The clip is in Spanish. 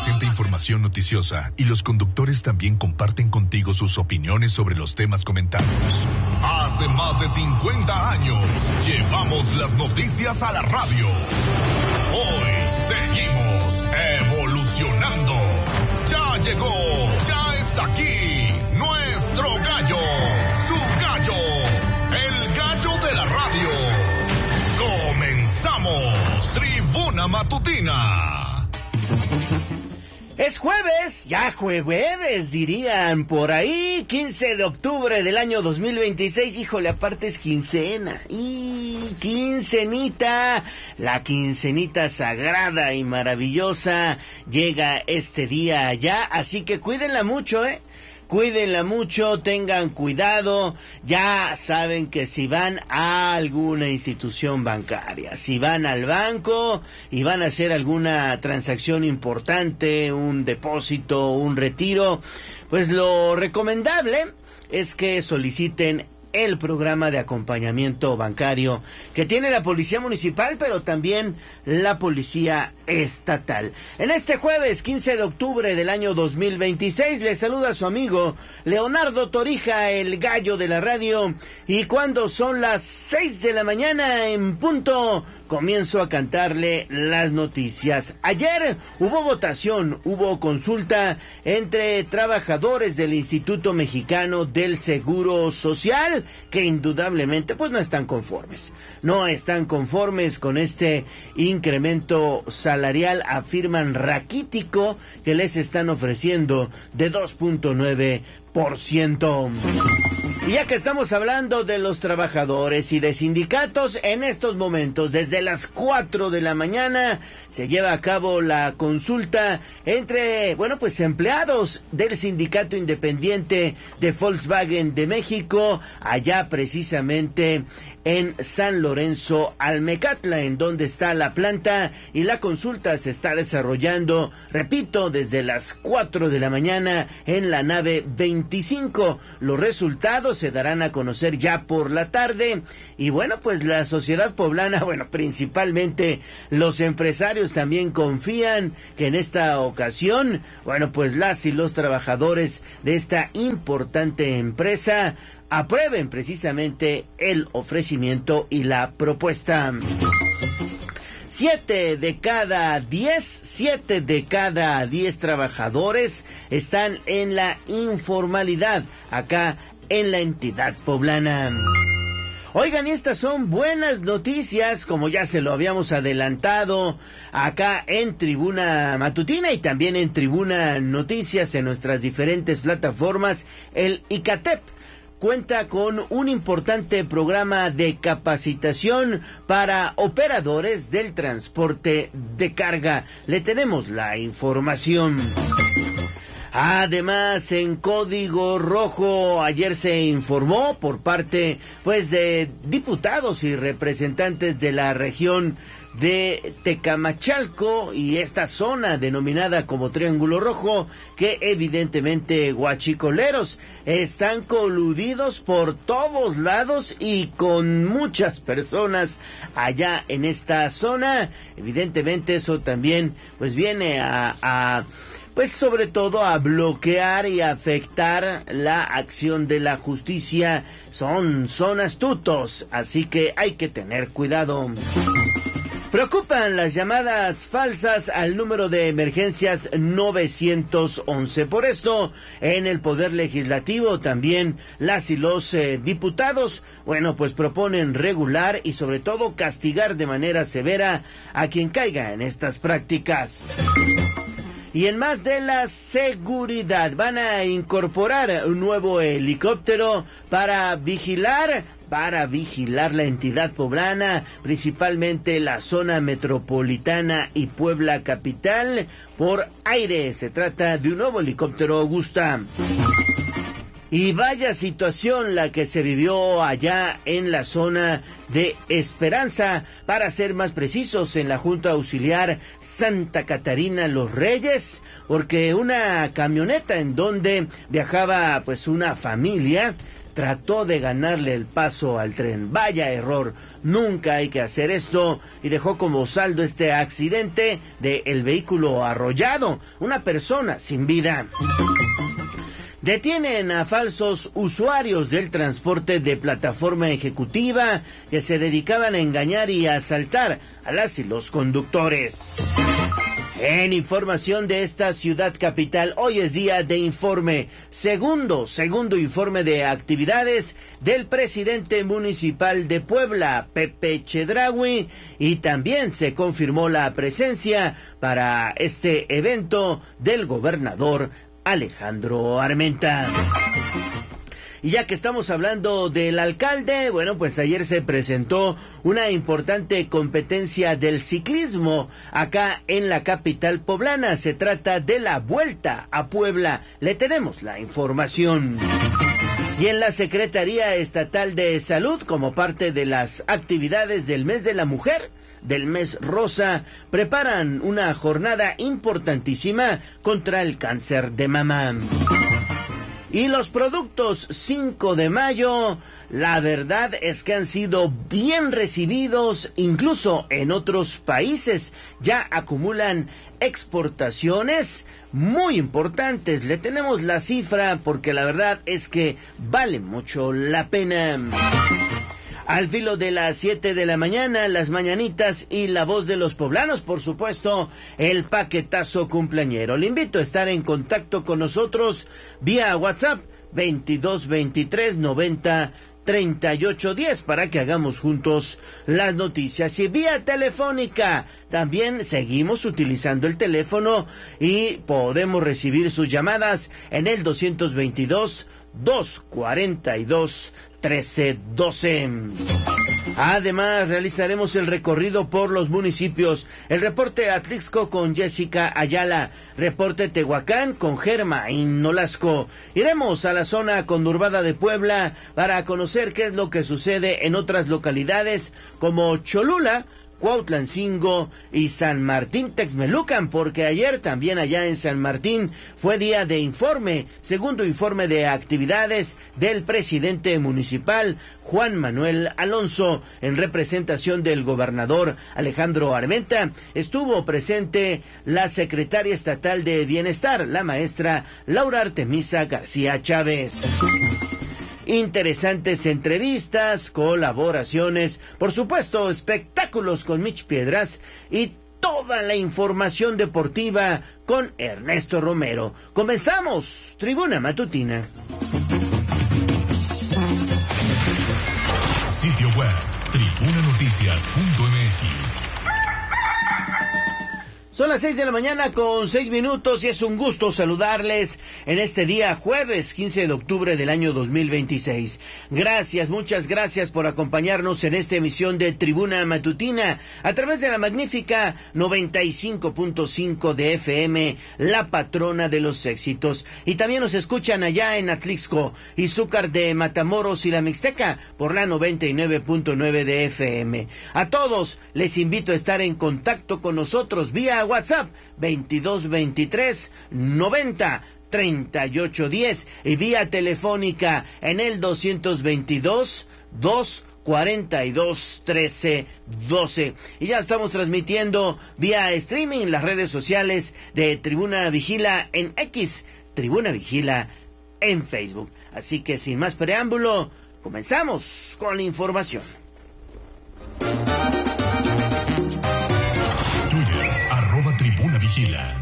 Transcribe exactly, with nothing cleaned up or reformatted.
presenta información noticiosa y los conductores también comparten contigo sus opiniones sobre los temas comentados. Hace más de cincuenta años llevamos las noticias a la radio. Hoy seguimos evolucionando. Ya llegó, ya está aquí nuestro gallo, su gallo, el gallo de la radio. Comenzamos Tribuna Matutina. Es jueves, ya jueves dirían por ahí, quince de octubre del año dos mil veintiséis, híjole, aparte es quincena, y quincenita, la quincenita sagrada y maravillosa, llega este día ya, así que cuídenla mucho, eh. Cuídenla mucho, tengan cuidado, ya saben que si van a alguna institución bancaria, si van al banco y van a hacer alguna transacción importante, un depósito, un retiro, pues lo recomendable es que soliciten el programa de acompañamiento bancario que tiene la Policía Municipal, pero también la Policía Estatal. En este jueves quince de octubre del año dos mil veintiséis, le saluda a su amigo Leonardo Torija, el gallo de la radio, y cuando son las seis de la mañana en punto, comienzo a cantarle las noticias. Ayer hubo votación, hubo consulta entre trabajadores del Instituto Mexicano del Seguro Social, que indudablemente pues no están conformes. No están conformes con este incremento salarial, afirman raquítico, que les están ofreciendo de dos punto nueve por ciento. Y ya que estamos hablando de los trabajadores y de sindicatos, en estos momentos, desde las cuatro de la mañana, se lleva a cabo la consulta entre, bueno, pues empleados del Sindicato Independiente de Volkswagen de México, allá precisamente en San Lorenzo Almecatla, en donde está la planta, y la consulta se está desarrollando, repito, desde las cuatro de la mañana en la nave veinticinco. Los resultados se darán a conocer ya por la tarde, y bueno, pues la sociedad poblana, bueno, principalmente los empresarios también confían que en esta ocasión, bueno, pues las y los trabajadores de esta importante empresa aprueben precisamente el ofrecimiento y la propuesta. Siete de cada diez, siete de cada diez trabajadores están en la informalidad acá en la entidad poblana. Oigan, y estas son buenas noticias, como ya se lo habíamos adelantado acá en Tribuna Matutina y también en Tribuna Noticias en nuestras diferentes plataformas. El ICATEP cuenta con un importante programa de capacitación para operadores del transporte de carga. Le tenemos la información. Además, en Código Rojo, ayer se informó por parte, pues, de diputados y representantes de la región de Tecamachalco y esta zona denominada como Triángulo Rojo, que evidentemente guachicoleros están coludidos por todos lados y con muchas personas allá en esta zona. Evidentemente eso también pues viene a, a pues sobre todo a bloquear y afectar la acción de la justicia. Son, son astutos, así que hay que tener cuidado. Preocupan las llamadas falsas al número de emergencias novecientos once. Por esto, en el Poder Legislativo también las y los eh, diputados, bueno, pues proponen regular y sobre todo castigar de manera severa a quien caiga en estas prácticas. Y en más de la seguridad, van a incorporar un nuevo helicóptero para vigilar, para vigilar la entidad poblana, principalmente la zona metropolitana y Puebla capital, por aire. Se trata de un nuevo helicóptero Augusta. Y vaya situación la que se vivió allá en la zona de Esperanza, para ser más precisos, en la Junta Auxiliar Santa Catarina Los Reyes, porque una camioneta en donde viajaba pues una familia trató de ganarle el paso al tren. Vaya error, nunca hay que hacer esto, y dejó como saldo este accidente de el vehículo arrollado, una persona sin vida. Detienen a falsos usuarios del transporte de plataforma ejecutiva que se dedicaban a engañar y a asaltar a las y los conductores. En información de esta ciudad capital, hoy es día de informe, segundo, segundo informe de actividades del presidente municipal de Puebla, Pepe Chedraui, y también se confirmó la presencia para este evento del gobernador Alejandro Armenta. Y ya que estamos hablando del alcalde, bueno, pues ayer se presentó una importante competencia del ciclismo acá en la capital poblana. Se trata de la Vuelta a Puebla. Le tenemos la información. Y en la Secretaría Estatal de Salud, como parte de las actividades del mes de la mujer, del mes rosa, preparan una jornada importantísima contra el cáncer de mama. Y los productos cinco de mayo, la verdad es que han sido bien recibidos incluso en otros países. Ya acumulan exportaciones muy importantes. Le tenemos la cifra porque la verdad es que vale mucho la pena. Al filo de las siete de la mañana, las mañanitas y la voz de los poblanos, por supuesto, el paquetazo cumpleañero. Le invito a estar en contacto con nosotros vía WhatsApp veintidós veintitrés noventa treinta y ocho diez para que hagamos juntos las noticias. Y vía telefónica, también seguimos utilizando el teléfono y podemos recibir sus llamadas en el doscientos veintidós, doscientos cuarenta y dos, trece doce. Además, realizaremos el recorrido por los municipios. El reporte Atlixco con Jessica Ayala. Reporte Tehuacán con Germa y Nolasco. Iremos a la zona conurbada de Puebla para conocer qué es lo que sucede en otras localidades como Cholula, Cuautlancingo y San Martín Texmelucan, porque ayer también allá en San Martín fue día de informe, segundo informe de actividades del presidente municipal Juan Manuel Alonso, en representación del gobernador Alejandro Armenta. Estuvo presente la secretaria estatal de Bienestar, la maestra Laura Artemisa García Chávez. Interesantes entrevistas, colaboraciones, por supuesto, espectáculos con Mitch Piedras y toda la información deportiva con Ernesto Romero. Comenzamos, Tribuna Matutina. Sitio web, tribuna noticias punto m x. Son las seis de la mañana con seis minutos y es un gusto saludarles en este día jueves quince de octubre del año dos mil veintiséis. Gracias, muchas gracias por acompañarnos en esta emisión de Tribuna Matutina a través de la magnífica noventa y cinco punto cinco de F M, la patrona de los éxitos. Y también nos escuchan allá en Atlixco, Izúcar de Matamoros y la Mixteca por la noventa y nueve punto nueve de F M. A todos les invito a estar en contacto con nosotros vía WhatsApp veintidós veintitrés noventa treinta y ocho diez y vía telefónica en el doscientos veintidós, doscientos cuarenta y dos, trece doce. Y ya estamos transmitiendo vía streaming las redes sociales de Tribuna Vigila en X, Tribuna Vigila en Facebook. Así que sin más preámbulo, comenzamos con la información. Twitter, arroba Tribuna Vigila.